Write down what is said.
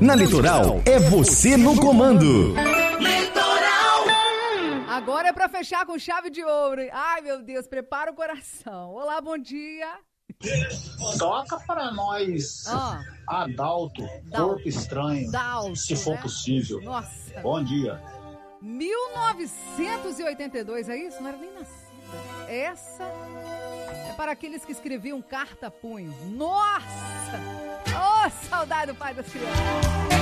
Na Litoral, é você no comando. Agora é pra fechar com chave de ouro. Ai, meu Deus, prepara o coração. Olá, bom dia. Toca para nós, Adalto, Corpo Estranho, Dalto, se for possível. Nossa. Bom dia. 1982, é isso? Não era nem nascida. Essa é para aqueles que escreviam carta-punho. Nossa! Oh, saudade do pai das crianças.